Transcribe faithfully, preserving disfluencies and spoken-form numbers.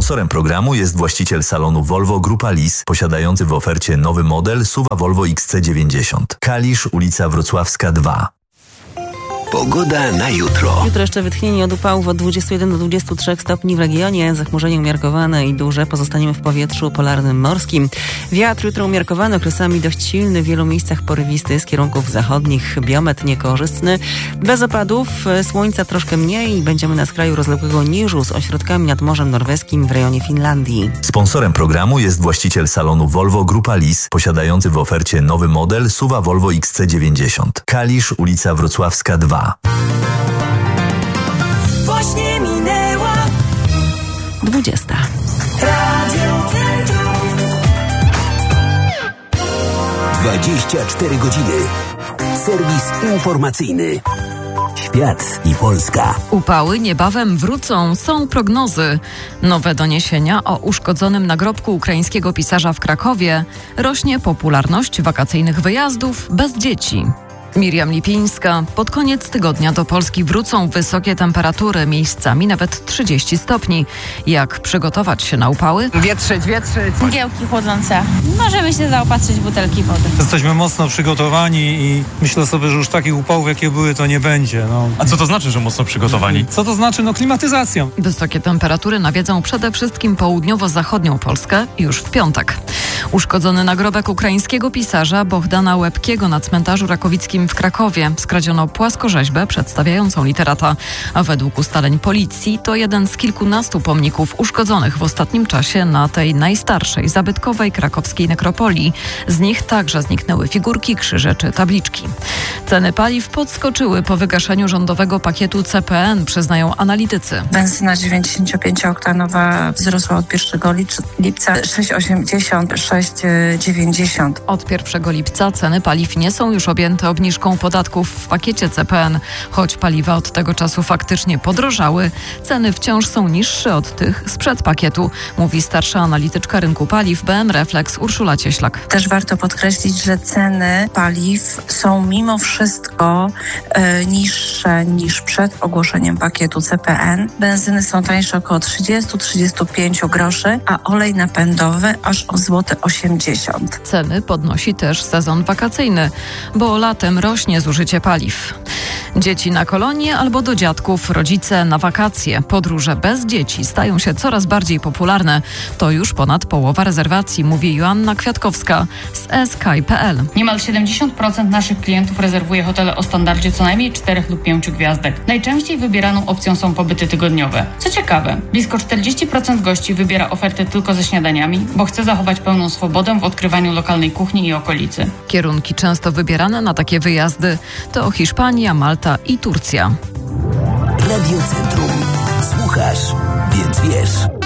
Sponsorem programu jest właściciel salonu Volvo Grupa Lis, posiadający w ofercie nowy model S U V-a Volvo X C dziewięćdziesiąt. Kalisz, ulica Wrocławska dwa. Pogoda na jutro. Jutro jeszcze wytchnienie od upałów od dwudziestu jeden do dwudziestu trzech stopni w regionie. Zachmurzenie umiarkowane i duże. Pozostaniemy w powietrzu polarnym morskim. Wiatr jutro umiarkowany, okresami dość silny. W wielu miejscach porywisty z kierunków zachodnich. Biometr niekorzystny. Bez opadów. Słońca troszkę mniej i będziemy na skraju rozległego niżu z ośrodkami nad Morzem Norweskim w rejonie Finlandii. Sponsorem programu jest właściciel salonu Volvo Grupa Lis, posiadający w ofercie nowy model S U V-a Volvo X C dziewięćdziesiąt. Kalisz, ulica Wrocławska dwa. Właśnie minęła dwudziesta. Radio Centrum. dwadzieścia cztery godziny. Serwis informacyjny. Świat i Polska. Upały niebawem wrócą, są prognozy. Nowe doniesienia o uszkodzonym nagrobku ukraińskiego pisarza w Krakowie. Rośnie popularność wakacyjnych wyjazdów bez dzieci. Miriam Lipińska. Pod koniec tygodnia do Polski wrócą wysokie temperatury, miejscami nawet trzydzieści stopni. Jak przygotować się na upały? Wietrzyć, wietrzyć. Mgiełki chłodzące. Możemy się zaopatrzyć w butelki wody. Jesteśmy mocno przygotowani i myślę sobie, że już takich upałów, jakie były, to nie będzie. No. A co to znaczy, że mocno przygotowani? Co to znaczy? No klimatyzacją. Wysokie temperatury nawiedzą przede wszystkim południowo-zachodnią Polskę już w piątek. Uszkodzony nagrobek ukraińskiego pisarza Bohdana Łebkiego na cmentarzu rakowickim w Krakowie. Skradziono płaskorzeźbę przedstawiającą literata, a według ustaleń policji to jeden z kilkunastu pomników uszkodzonych w ostatnim czasie na tej najstarszej, zabytkowej krakowskiej nekropolii. Z nich także zniknęły figurki, krzyże czy tabliczki. Ceny paliw podskoczyły po wygaszeniu rządowego pakietu C P N, przyznają analitycy. Benzyna dziewięćdziesięciopięcioktanowa wzrosła od pierwszego lipca sześć osiemdziesiąt, sześć dziewięćdziesiąt. Od pierwszego lipca ceny paliw nie są już objęte obniżką podatków w pakiecie C P N. Choć paliwa od tego czasu faktycznie podrożały, ceny wciąż są niższe od tych sprzed pakietu, mówi starsza analityczka rynku paliw B M Reflex Urszula Cieślak. Też warto podkreślić, że ceny paliw są mimo wszystko e, niższe niż przed ogłoszeniem pakietu C P N. Benzyny są tańsze około trzydzieści do trzydziestu pięciu groszy, a olej napędowy aż o złoty osiemdziesiąt. Ceny podnosi też sezon wakacyjny, bo latem rośnie zużycie paliw. Dzieci na kolonie albo do dziadków, rodzice na wakacje. Podróże bez dzieci stają się coraz bardziej popularne. To już ponad połowa rezerwacji, mówi Joanna Kwiatkowska z e s k i kropka p l. Niemal siedemdziesiąt procent naszych klientów rezerwuje hotele o standardzie co najmniej czterech lub pięciu gwiazdek. Najczęściej wybieraną opcją są pobyty tygodniowe. Co ciekawe, blisko czterdzieści procent gości wybiera ofertę tylko ze śniadaniami, bo chce zachować pełną swobodę w odkrywaniu lokalnej kuchni i okolicy. Kierunki często wybierane na takie wyjazdy to Hiszpania, Malta i Turcja. Radio Centrum. Słuchasz, więc wiesz.